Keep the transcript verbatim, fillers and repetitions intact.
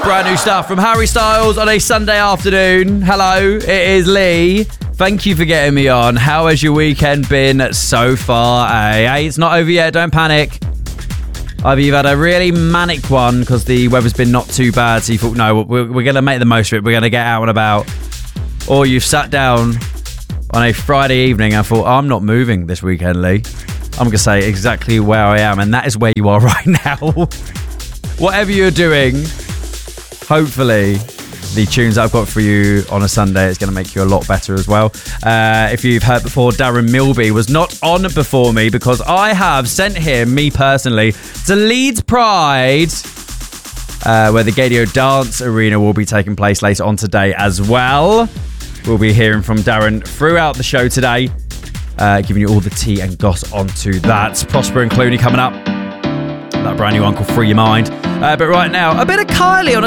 Brand new stuff from Harry Styles on a Sunday afternoon. Hello, it is Lee. Thank you for getting me on. How has your weekend been so far? Hey, hey, it's not over yet. Don't panic. Either you've had a really manic one because the weather's been not too bad, so you thought, no, we're, we're going to make the most of it. We're going to get out and about. Or you've sat down on a Friday evening and thought, I'm not moving this weekend, Lee. I'm going to say exactly where I am, and that is where you are right now. Whatever you're doing, hopefully the tunes I've got for you on a Sunday is going to make you a lot better as well. Uh, if you've heard before, Darren Milby was not on before me because I have sent him, me personally, to Leeds Pride, uh, where the Gaydio Dance Arena will be taking place later on today as well. We'll be hearing from Darren throughout the show today, uh, giving you all the tea and goss onto that. Prosper and Clooney coming up. That brand new one called Free Your Mind. Uh, but right now, a bit of Kylie on a